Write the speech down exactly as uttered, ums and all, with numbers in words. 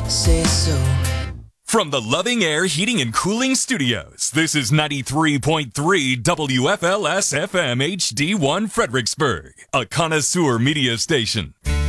say so. From the Loving Air Heating and Cooling Studios, this is ninety-three point three W F L S F M H D one Fredericksburg, a connoisseur media station.